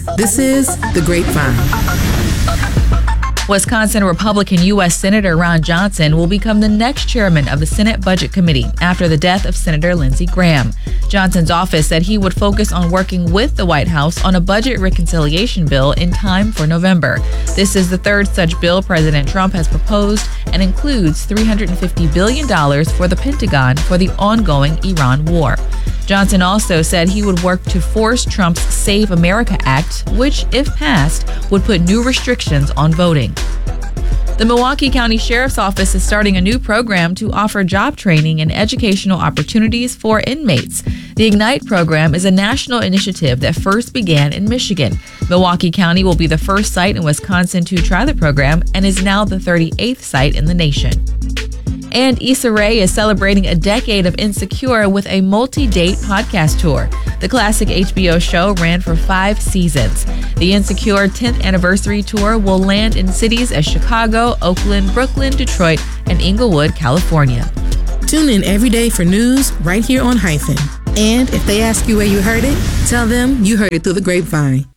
This is The Grapevine. Wisconsin Republican U.S. Senator Ron Johnson will become the next chairman of the Senate Budget Committee after the death of Senator Lindsey Graham. Johnson's office said he would focus on working with the White House on a budget reconciliation bill in time for November. This is the third such bill President Trump has proposed and includes $350 billion for the Pentagon for the ongoing Iran war. Johnson also said he would work to force Trump's Save America Act, which, if passed, would put new restrictions on voting. The Milwaukee County Sheriff's Office is starting a new program to offer job training and educational opportunities for inmates. The Ignite program is a national initiative that first began in Michigan. Milwaukee County will be the first site in Wisconsin to try the program and is now the 38th site in the nation. And Issa Rae is celebrating a decade of Insecure with a multi-date podcast tour. The classic HBO show ran for 5 seasons. The Insecure 10th anniversary tour will land in cities as Chicago, Oakland, Brooklyn, Detroit, and Inglewood, California. Tune in every day for news right here on Hyphen. And if they ask you where you heard it, tell them you heard it through the grapevine.